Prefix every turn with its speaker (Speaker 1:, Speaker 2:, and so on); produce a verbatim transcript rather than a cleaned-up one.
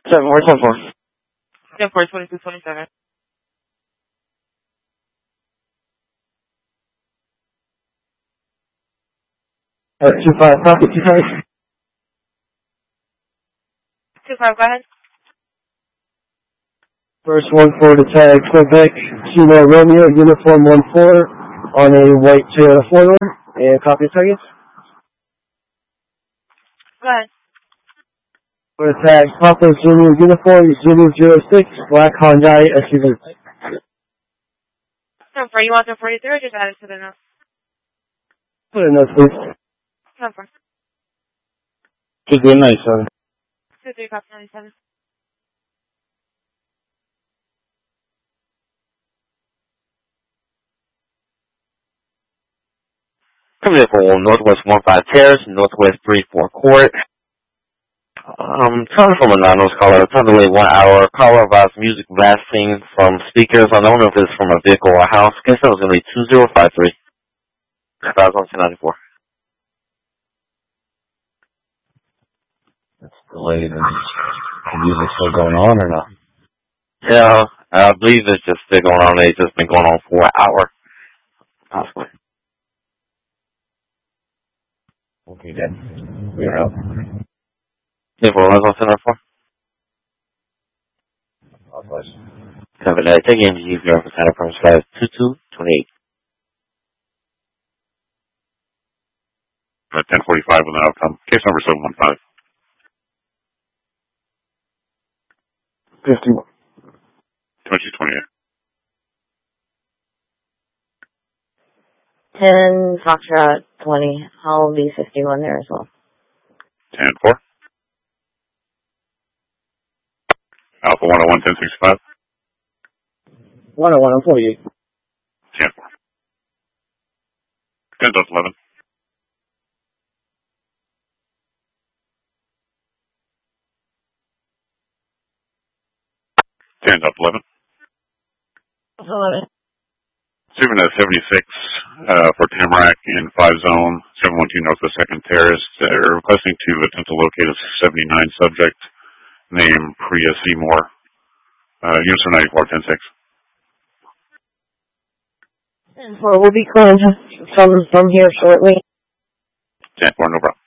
Speaker 1: Seven, where's one four?
Speaker 2: ten four, twenty-two twenty-seven.
Speaker 1: Uh, two five, copy, two five.
Speaker 2: Two five, go ahead.
Speaker 1: First one four to tag Quebec, Kilo Romeo, uniform one four on a white Toyota four door, and copy targets.
Speaker 2: Go ahead.
Speaker 1: For the tag Papa Zulu uniform, Zulu zero six, black Hyundai S U V.
Speaker 2: ten four, you want the forty-three or just add it to the note?
Speaker 1: Put a note, please.
Speaker 2: ten four.
Speaker 1: Just be nice, son.
Speaker 2: two three, copy ninety-seven.
Speaker 3: Coming in for Northwest one five Terrace, Northwest three four Court. Um, calling from anonymous caller. Time delay one hour. Caller about music blasting from speakers. I don't know if it's from a vehicle or a house. Guess that was going to be two zero five three. That was on two ninety-four.
Speaker 4: It's delayed. And the music's still going on or not?
Speaker 3: Yeah, I believe it's just still going on. It's just been going on for an hour. Possibly.
Speaker 4: Okay, then. We're out.
Speaker 3: Yeah, for one on two ninety-four.
Speaker 4: Otherwise.
Speaker 3: Cover that. Take in G V R for Santa Cruz five two two twenty-eight.
Speaker 5: Uh, ten forty-five with an outcome. Case number seven one five.
Speaker 1: fifty-one.
Speaker 5: twenty-two twenty-eight.
Speaker 6: ten Foxtrot twenty. I'll be fifty-one there as well.
Speaker 5: ten four. Alpha one oh one, ten sixty-five.
Speaker 1: one oh one, I'm forty-eight.
Speaker 5: ten four. ten eleven. ten eleven.
Speaker 6: eleven.
Speaker 5: Suvan at seventy-six uh, for Tamarack in five zone, seven one two Northwest second Terrace. They're requesting to attempt to locate a seventy-nine subject named Priya Seymour. Uh, Units ninety-four, ten six.
Speaker 6: ten four, we'll be calling from, from here shortly.
Speaker 5: ten four, no problem.